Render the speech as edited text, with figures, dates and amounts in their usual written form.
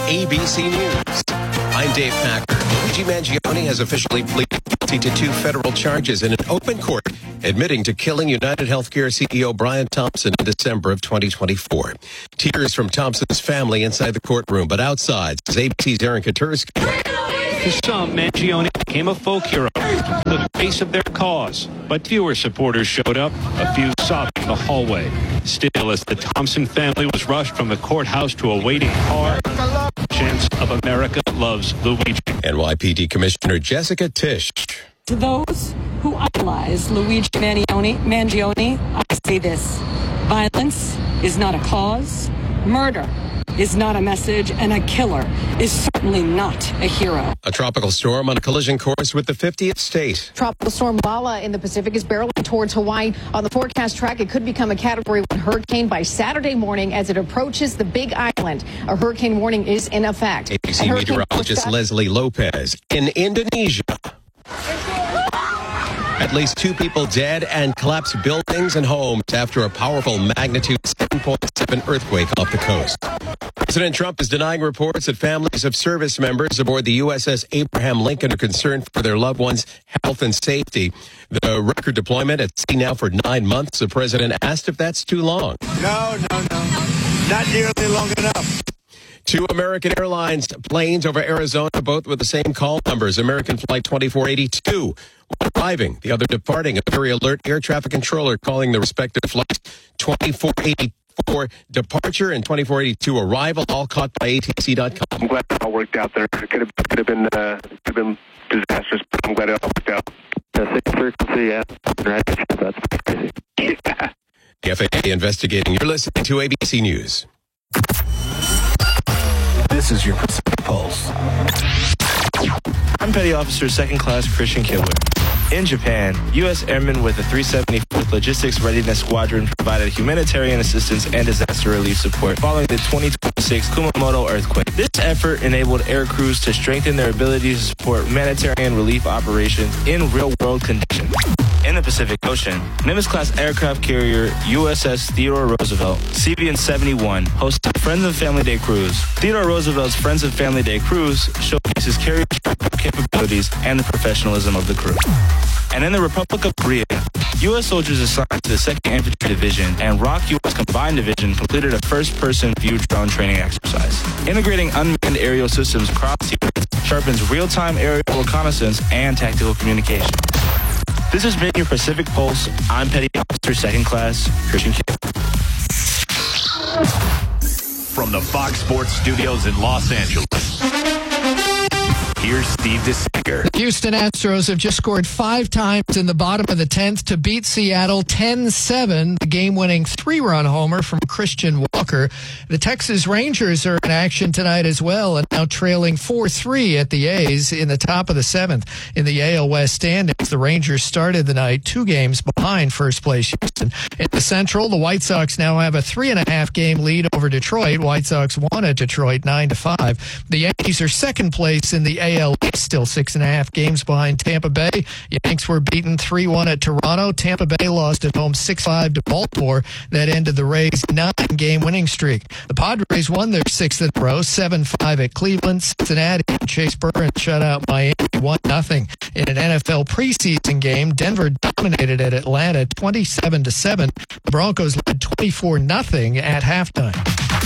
ABC News. I'm Dave Packer. Luigi Mangione has officially pleaded guilty to 2 federal charges in an open court, admitting to killing United Healthcare CEO Brian Thompson in December of 2024. Tears from Thompson's family inside the courtroom, but outside, says ABC's Aaron Katursky. To some, Mangione became a folk hero, the face of their cause. But fewer supporters showed up, a few sobbing in the hallway. Still, as the Thompson family was rushed from the courthouse to a waiting car, Chance of America loves Luigi. NYPD Commissioner Jessica Tisch. To those who idolize Luigi Mangione, I say this: violence is not a cause, murder is not a message, and a killer is certainly not a hero. A tropical storm on a collision course with the 50th state. Tropical storm Lala in the Pacific is barreling towards Hawaii. On the forecast track, it could become a Category 1 hurricane by Saturday morning as it approaches the Big Island. A hurricane warning is in effect. ABC meteorologist Leslie Lopez. In Indonesia, at least 2 people dead and collapsed buildings and homes after a powerful magnitude 7.7 earthquake off the coast. President Trump is denying reports that families of service members aboard the USS Abraham Lincoln are concerned for their loved ones' health and safety. The record deployment at sea now for 9 months. The president asked if that's too long. No. Not nearly long enough. 2 American Airlines planes over Arizona, both with the same call numbers. American Flight 2482, one arriving, the other departing. A very alert air traffic controller calling the respective flights 2484 departure and 2482 arrival, all caught by ATC.com. I'm glad it all worked out there. It could have been disastrous, but I'm glad it all worked out. The same frequency, yeah. That's crazy. Yeah. The FAA investigating. You're listening to ABC News. This is your Pacific Pulse. I'm Petty Officer 2nd Class Christian Kibler. In Japan, U.S. airmen with the 374th Logistics Readiness Squadron provided humanitarian assistance and disaster relief support following the 2026 Kumamoto earthquake. This effort enabled air crews to strengthen their ability to support humanitarian relief operations in real-world conditions. In the Pacific Ocean, Nimitz-class aircraft carrier USS Theodore Roosevelt, CVN-71, hosted Friends of Family Day cruise. Theodore Roosevelt's Friends of Family Day cruise showcases carrier capabilities and the professionalism of the crew. And in the Republic of Korea, U.S. soldiers assigned to the 2nd Infantry Division and ROK U.S. Combined Division completed a first-person view drone training exercise. Integrating unmanned aerial systems across the Earth sharpens real-time aerial reconnaissance and tactical communication. This has been your Pacific Pulse. I'm Petty Officer 2nd Class Christian Kidd. From the Fox Sports Studios in Los Angeles, here's Steve DeSager. The Houston Astros have just scored 5 times in the bottom of the 10th to beat Seattle 10-7. The game-winning 3-run homer from Christian Walker. The Texas Rangers are in action tonight as well and now trailing 4-3 at the A's in the top of the 7th. In the AL West standings, the Rangers started the night 2 games behind first place Houston. In the Central, the White Sox now have a 3.5 game lead over Detroit. White Sox won at Detroit 9-5. The Yankees are second place in the AL East, still 6.5 games behind Tampa Bay. Yanks were beaten 3-1 at Toronto. Tampa Bay lost at home 6-5 to Baltimore. That ended the Rays' 9-game winning streak. The Padres won their 6th in a row, 7-5 at Cleveland. Cincinnati and Chase Burns shut out Miami 1-0. In an NFL preseason game, Denver dominated at Atlanta 27-7. The Broncos led 24-0 at halftime.